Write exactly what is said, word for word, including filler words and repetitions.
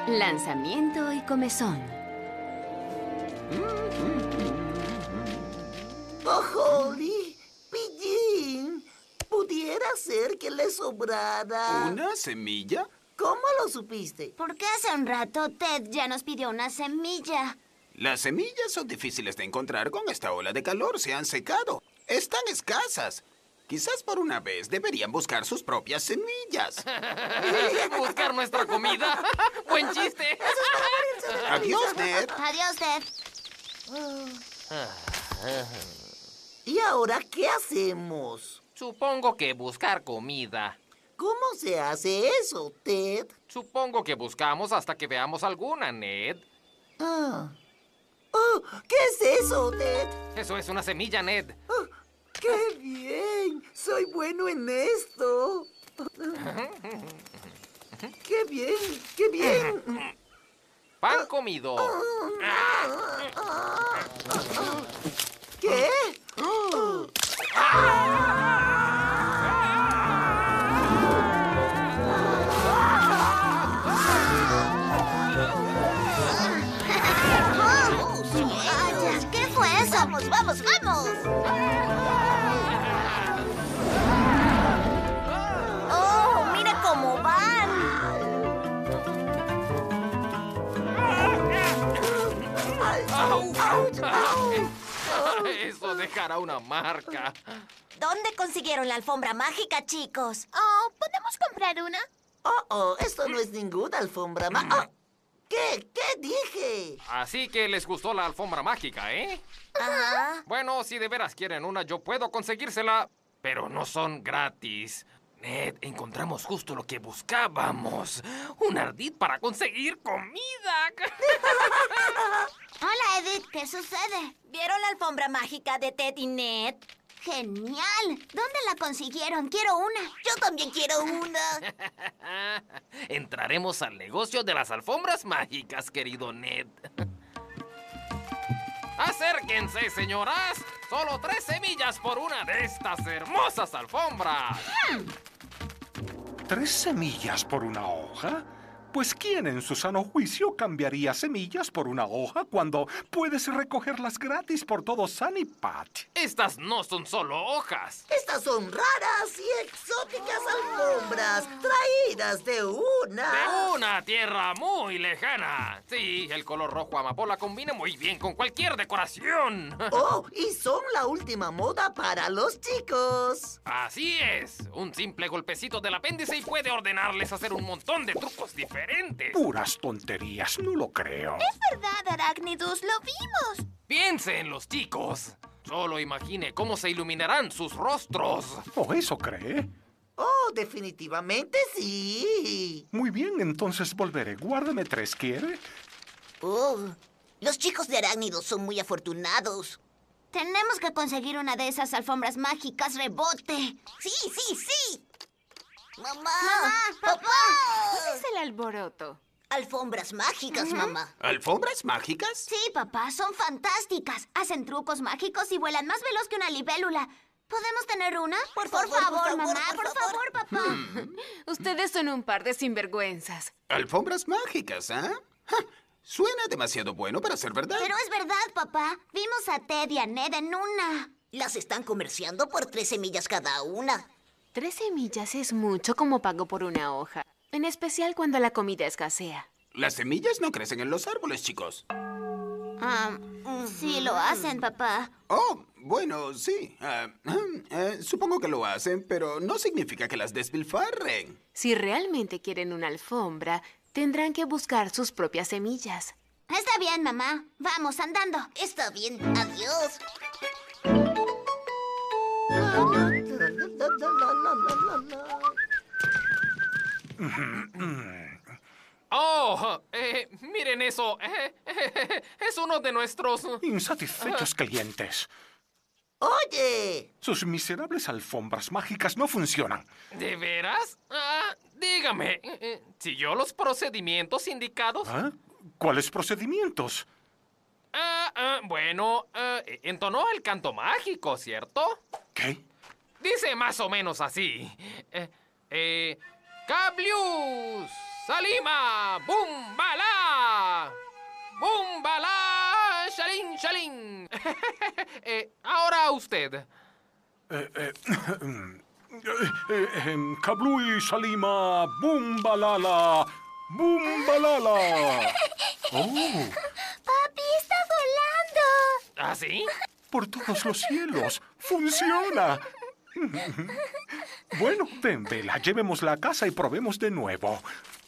Lanzamiento y comezón. ¡Oh, Holly! ¡Pillín! ¿Pudiera ser que le sobrara ¿Una semilla? ¿Cómo lo supiste? Porque hace un rato Ted ya nos pidió una semilla. Las semillas son difíciles de encontrar con esta ola de calor. Se han secado. Están escasas. Quizás por una vez deberían buscar sus propias semillas. ¿Buscar nuestra comida? ¡Buen chiste! Adiós, Ned. Adiós, Ted. ¿Y ahora qué hacemos? Supongo que buscar comida. ¿Cómo se hace eso, Ted? Supongo que buscamos hasta que veamos alguna, Ned. Ah. Oh, ¿qué es eso, Ted? Eso es una semilla, Ned. Oh, ¡qué bien! Soy bueno en esto. ¡Qué bien! ¡Qué bien! Pan comido. ¿Qué? Vaya, ¿qué fue eso? ¡Vamos, vamos, vamos! ¡Oh, mira cómo van! Eso dejará una marca. ¿Dónde consiguieron la alfombra mágica, chicos? Oh, ¿podemos comprar una? Oh, oh, esto no es ninguna alfombra ma... Oh, ¿qué? ¿Qué dije? Así que les gustó la alfombra mágica, ¿eh? Ajá. Bueno, si de veras quieren una, yo puedo conseguírsela, pero no son gratis. Ned, encontramos justo lo que buscábamos. Un ardid para conseguir comida. Hola, Edith. ¿Qué sucede? ¿Vieron la alfombra mágica de Ted y Ned? ¡Genial! ¿Dónde la consiguieron? Quiero una. Yo también quiero una. Entraremos al negocio de las alfombras mágicas, querido Ned. Acérquense, señoras. Solo tres semillas por una de estas hermosas alfombras. ¿Tres semillas por una hoja? Pues ¿quién en su sano juicio cambiaría semillas por una hoja cuando puedes recogerlas gratis por todo Sunny Patch? Estas no son solo hojas. Estas son raras y exóticas alfombras traídas de una... De una tierra muy lejana. Sí, el color rojo amapola combina muy bien con cualquier decoración. Oh, y son la última moda para los chicos. Así es. Un simple golpecito del apéndice y puede ordenarles hacer un montón de trucos diferentes. Puras tonterías, no lo creo. Es verdad, Arachnidus, lo vimos. Piensen, los chicos. Solo imagine cómo se iluminarán sus rostros. ¿O eso cree? Oh, definitivamente sí. Muy bien, entonces volveré. Guárdame tres, ¿quiere? Oh, los chicos de Arácnidos son muy afortunados. Tenemos que conseguir una de esas alfombras mágicas rebote. Sí, sí, sí. Mamá, mamá, papá. ¿Qué es el alboroto? Alfombras mágicas, mamá. ¿Alfombras mágicas? Sí, papá, son fantásticas. Hacen trucos mágicos y vuelan más veloz que una libélula. ¿Podemos tener una? Por favor, por favor, mamá, por, por favor, papá. Ustedes son un par de sinvergüenzas. ¿Alfombras mágicas, ah? Ja, suena demasiado bueno para ser verdad. Pero es verdad, papá. Vimos a Ted y a Ned en una. Las están comerciando por tres semillas cada una. Tres semillas es mucho como pago por una hoja. En especial cuando la comida escasea. Las semillas no crecen en los árboles, chicos. Ah, sí lo hacen, papá. Oh, bueno, sí. Ah, eh, supongo que lo hacen, pero no significa que las despilfarren. Si realmente quieren una alfombra, tendrán que buscar sus propias semillas. Está bien, mamá. Vamos andando. Está bien. Adiós. Oh, eh, miren eso. Eh, eh, es uno de nuestros... Insatisfechos clientes. Oye. Sus miserables alfombras mágicas no funcionan. ¿De veras? Ah, dígame, eh, ¿siguió los procedimientos indicados? ¿Ah? ¿Cuáles procedimientos? Ah, ah, bueno, ah, entonó el canto mágico, ¿cierto? ¿Qué? Dice más o menos así. Eh, eh, ¡Cablius! Salima, Bumbala. Bumbala, Shalin, Shalin. eh, ahora usted. Eh, eh, eh, eh, Kablui, Salima, Bumbalala, Bumbalala. Oh, ¡Papi está volando! ¿Ah, sí? por todos los cielos, funciona. Bueno, ven, Vela, llevémosla a casa y probemos de nuevo.